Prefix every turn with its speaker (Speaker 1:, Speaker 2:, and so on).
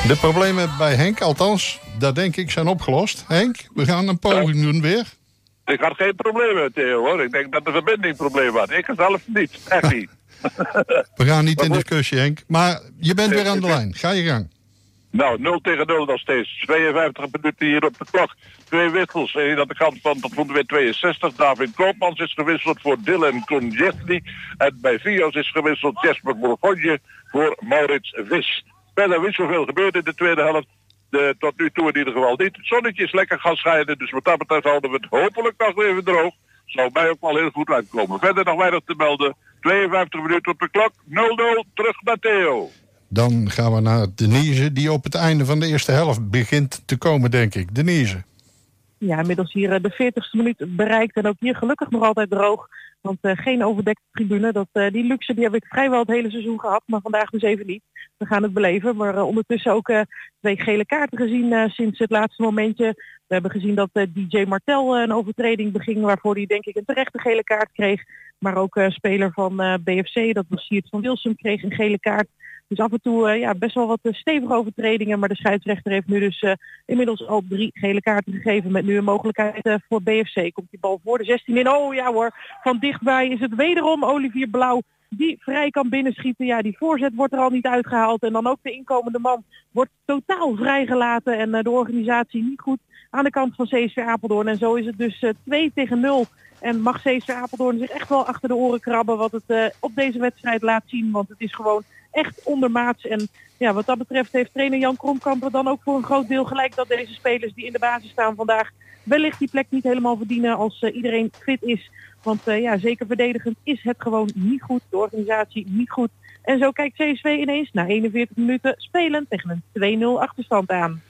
Speaker 1: De problemen bij Henk, althans, dat denk ik, zijn opgelost. Henk, we gaan een poging doen weer.
Speaker 2: Ik had geen problemen, Theo, hoor. Ik denk dat de verbinding probleem had. Ik zelf niet. Echt niet.
Speaker 1: We gaan niet in discussie, Henk. Maar je bent weer aan de lijn. Ga je gang.
Speaker 2: Nou, 0-0 nog steeds. 52 minuten hier op de klok. 2 wissels. Eén aan de kant van tot weer 62. David Koopmans is gewisseld voor Dylan Konjesny. En bij Vios is gewisseld Jesper Bourgogne voor Maurits Vis. Verder niet zoveel gebeurd in de tweede helft. Tot nu toe in ieder geval niet. Het zonnetje is lekker gaan schijnen. Dus wat dat betreft houden we het hopelijk nog even droog. Zou mij ook wel heel goed uitkomen. Verder nog weinig te melden. 52 minuten op de klok. 0-0. Terug naar Theo.
Speaker 1: Dan gaan we naar Denise, die op het einde van de eerste helft begint te komen, denk ik. Denise.
Speaker 3: Ja, inmiddels hier de 40ste minuut bereikt. En ook hier gelukkig nog altijd droog. Want geen overdekte tribune. Die luxe die heb ik vrijwel het hele seizoen gehad. Maar vandaag dus even niet. We gaan het beleven. Maar ondertussen ook 2 gele kaarten gezien sinds het laatste momentje. We hebben gezien dat DJ Martel een overtreding beging. Waarvoor hij denk ik een terechte gele kaart kreeg. Maar ook speler van BFC, dat was Siert van Wilsum, kreeg een gele kaart. Dus af en toe best wel wat stevige overtredingen. Maar de scheidsrechter heeft nu dus inmiddels al 3 gele kaarten gegeven. Met nu een mogelijkheid voor BFC. Komt die bal voor de 16 in. Oh ja hoor, van dichtbij is het wederom Olivier Blauw die vrij kan binnenschieten. Ja, die voorzet wordt er al niet uitgehaald. En dan ook de inkomende man wordt totaal vrijgelaten. En de organisatie niet goed aan de kant van CSV Apeldoorn. En zo is het dus 2-0. En mag CSV Apeldoorn zich echt wel achter de oren krabben wat het op deze wedstrijd laat zien. Want het is gewoon echt ondermaats. En ja, wat dat betreft heeft trainer Jan Kromkamper dan ook voor een groot deel gelijk dat deze spelers die in de basis staan vandaag wellicht die plek niet helemaal verdienen als iedereen fit is. Want zeker verdedigend is het gewoon niet goed. De organisatie niet goed. En zo kijkt CSV ineens na 41 minuten spelen tegen een 2-0 achterstand aan.